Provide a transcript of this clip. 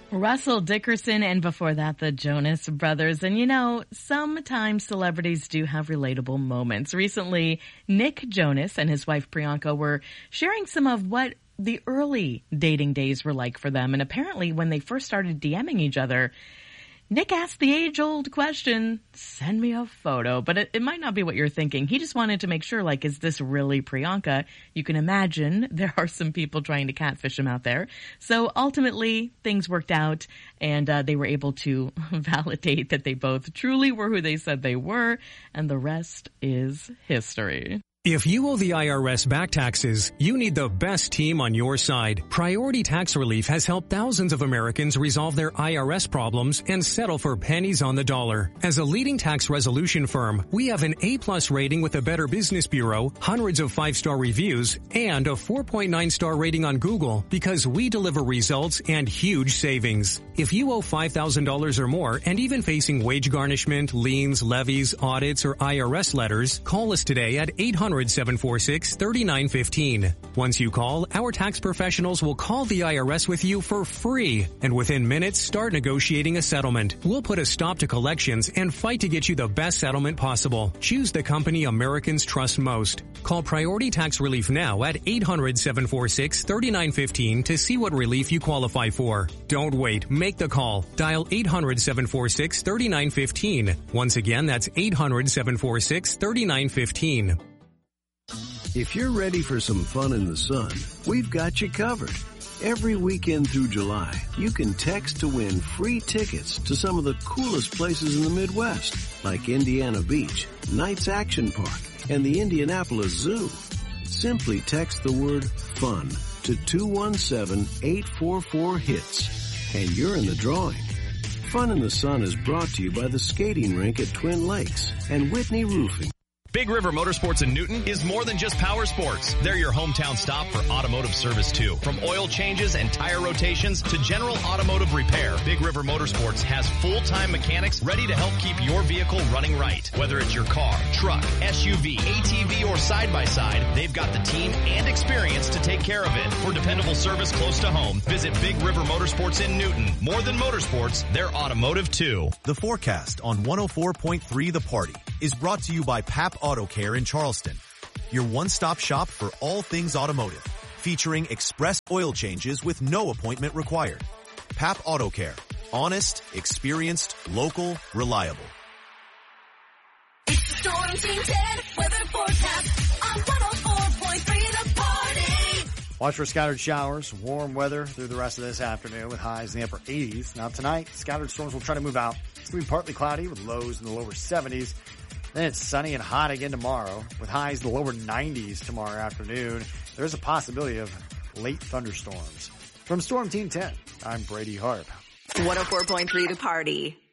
Russell Dickerson, and before that, the Jonas Brothers. And sometimes celebrities do have relatable moments. Recently, Nick Jonas and his wife Priyanka were sharing some of what the early dating days were like for them. And apparently, when they first started DMing each other, Nick asked the age-old question, send me a photo. But it might not be what you're thinking. He just wanted to make sure, is this really Priyanka? You can imagine there are some people trying to catfish him out there. So ultimately, things worked out, and they were able to validate that they both truly were who they said they were, and the rest is history. If you owe the IRS back taxes, you need the best team on your side. Priority Tax Relief has helped thousands of Americans resolve their IRS problems and settle for pennies on the dollar. As a leading tax resolution firm, we have an A+ rating with the Better Business Bureau, hundreds of 5-star reviews, and a 4.9-star rating on Google because we deliver results and huge savings. If you owe $5,000 or more and even facing wage garnishment, liens, levies, audits, or IRS letters, call us today at 800-746-3915. Once you call, our tax professionals will call the IRS with you for free, and within minutes start negotiating a settlement. We'll put a stop to collections and fight to get you the best settlement possible. Choose the company Americans trust most. Call Priority Tax Relief now at 800-746-3915 to see what relief you qualify for. Don't wait. Make the call. Dial 800-746-3915. Once again, that's 800-746-3915. If you're ready for some fun in the sun, we've got you covered. Every weekend through July, you can text to win free tickets to some of the coolest places in the Midwest, like Indiana Beach, Knights Action Park, and the Indianapolis Zoo. Simply text the word FUN to 217-844-HITS, and you're in the drawing. Fun in the Sun is brought to you by the skating rink at Twin Lakes and Whitney Roofing. Big River Motorsports in Newton is more than just power sports. They're your hometown stop for automotive service too. From oil changes and tire rotations to general automotive repair, Big River Motorsports has full-time mechanics ready to help keep your vehicle running right. Whether it's your car, truck, SUV, ATV, or side-by-side, they've got the team and experience to take care of it. For dependable service close to home, visit Big River Motorsports in Newton. More than motorsports, they're automotive too. The forecast on 104.3 The Party is brought to you by PAP Auto Care in Charleston, your one-stop shop for all things automotive, featuring express oil changes with no appointment required. PAP Auto Care. Honest, experienced, local, reliable. It's the Storm Team 10 weather forecast on 104.3 The Party. Watch for scattered showers, warm weather through the rest of this afternoon with highs in the upper 80s. Now tonight, scattered storms will try to move out. It's going to be partly cloudy with lows in the lower 70s. Then it's sunny and hot again tomorrow with highs in the lower 90s tomorrow afternoon. There's a possibility of late thunderstorms. From Storm Team 10, I'm Brady Harp. 104.3 The Party.